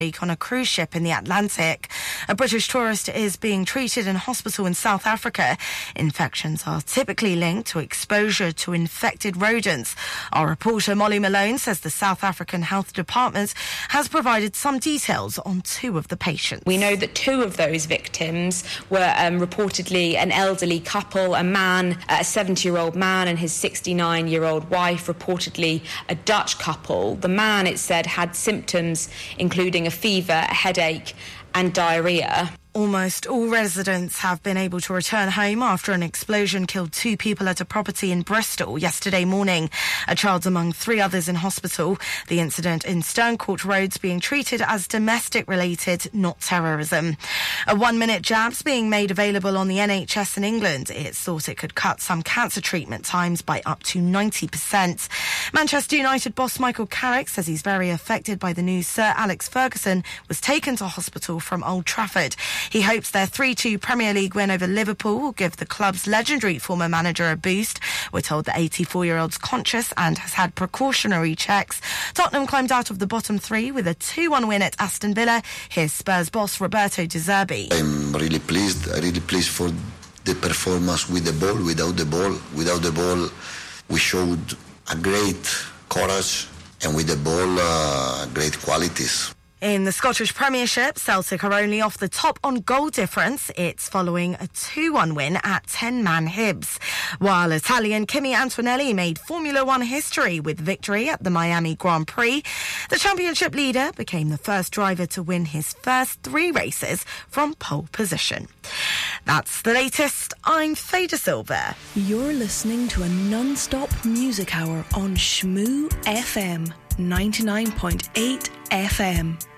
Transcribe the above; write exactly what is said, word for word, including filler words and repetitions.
on a cruise ship in the Atlantic. A British tourist is being treated in hospital in South Africa. Infections are typically linked to exposure to infected rodents. Our reporter Molly Malone says the South African Health Department has provided some details on two of the patients. We know that two of those victims were um, reportedly an elderly couple, a man, a seventy-year-old man and his sixty-nine-year-old wife, reportedly a Dutch couple. The man, it said, had symptoms including a fever, a headache and diarrhoea. Almost all residents have been able to return home after an explosion killed two people at a property in Bristol yesterday morning. A child's among three others in hospital. The incident in Sterncourt Road's being treated as domestic-related, not terrorism. A one-minute jab's being made available on the N H S in England. It's thought it could cut some cancer treatment times by up to ninety percent. Manchester United boss Michael Carrick says he's very affected by the news Sir Alex Ferguson was taken to hospital from Old Trafford. He hopes their three two Premier League win over Liverpool will give the club's legendary former manager a boost. We're told the eighty-four-year-old's conscious and has had precautionary checks. Tottenham climbed out of the bottom three with a two one win at Aston Villa. Here's Spurs boss Roberto De Zerbi. I'm really pleased. I'm really pleased for the performance with the ball, without the ball. Without the ball, we showed a great courage, and with the ball, uh, great qualities. In the Scottish Premiership, Celtic are only off the top on goal difference. It's following a two one win at ten-man Hibs. While Italian Kimi Antonelli made Formula One history with victory at the Miami Grand Prix, the championship leader became the first driver to win his first three races from pole position. That's the latest. I'm Faye De Silva. You're listening to a non-stop music hour on Shmoo F M, ninety-nine point eight F M.